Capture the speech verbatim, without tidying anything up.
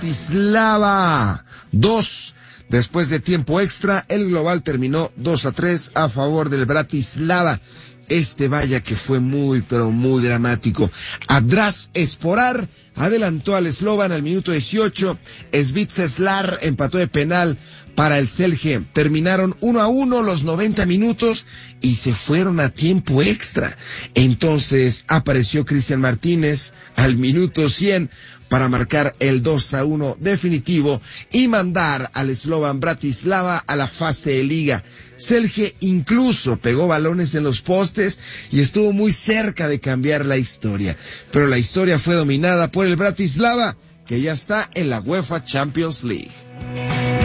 Bratislava. Dos. Después de tiempo extra, el global terminó dos a tres a favor del Bratislava. Este vaya que fue muy, pero muy dramático. Adras Esporar adelantó al Slovan al minuto dieciocho. Svica Slar empató de penal para el Celje. Terminaron uno a uno los noventa minutos y se fueron a tiempo extra. Entonces apareció Cristian Martínez al minuto cien para marcar el dos a uno definitivo y mandar al Slovan Bratislava a la fase de liga. Celje incluso pegó balones en los postes y estuvo muy cerca de cambiar la historia. Pero la historia fue dominada por el Bratislava, que ya está en la UEFA Champions League.